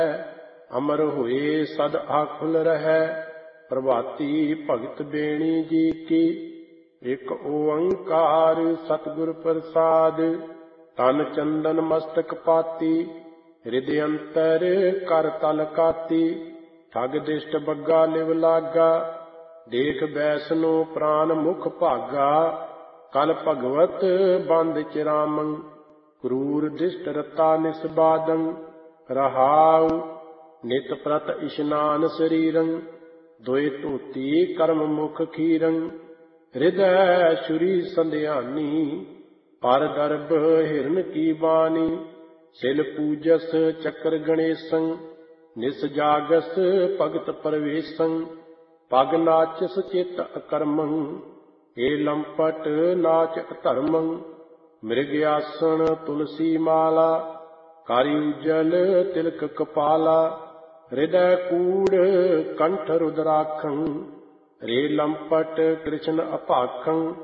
ਅਮਰ ਹੋਏ ਸਦ ਆਖੁਲ ਰਹੈ। ਪ੍ਰਭਾਤੀ ਭਗਤ ਬੇਣੀ ਜੀ ਕੀ, ਇਕ ਓੰਕਾਰ ਸਤਿਗੁਰ ਪ੍ਰਸਾਦ। ਤਨ ਚੰਦਨ ਮਸਤਕ ਪਾਤੀ, ਹਿਰਦਿ ਅੰਤਰ ਕਰ ਤਲ ਕਾਤੀ। ਠਗ ਦਿਸ਼ਟ ਬੱਗਾ ਲਿਵ ਲਾਗਾ, ਦੇਖ ਬੈਸਨੋ ਪ੍ਰਾਨ ਮੁਖ ਭਾਗਾ। ਕਲ ਭਗਵਤ ਬੰਦ ਚਿਰਾਮੰ, ਕਰੂਰ ਦਿਸ਼ਟ ਰਤਾ ਨਿਸਬਾਦੰ। ਰਹਾਉ ਨਿਤ ਪ੍ਰਤ ਇਸ਼ਨਾਨ ਸਰੀਰੰ, ਦੋਇ ਧੋਤੀ ਕਰਮ ਮੁਖ ਖੀਰੰ। ਹਿਰਦੈ ਸ਼ੁਰੀ ਸੰਧਿਆਨੀ, ਪਰ ਦਰਬ ਹਿਰਨ ਕੀ ਬਾਣੀ। ਸਿਲ ਪੂਜਸ ਚੱਕਰ ਗਣੇਸੰ, ਨਿਸ ਜਾਗਸ ਭਗਤ ਪਰਵੇਸੰ। ਪਗ ਨਾਚਸ ਚਿਤ ਅਕਰਮੰ, ਏ ਲੰਪਟ ਨਾਚ ਅਧਰਮੰ। ਮ੍ਰਿਗ ਆਸਣ ਤੁਲਸੀ ਮਾਲਾ, ਕਰਿ ਉਜਲ ਤਿਲਕ ਕਪਾਲਾ। ਹਿਰਦੈ ਕੂੜ ਕੰਠ ਰੁਦਰਾਖੰ, ਰੇ ਲੰਪਟ ਕ੍ਰਿਸ਼ਨ ਅਭਾਖੰ।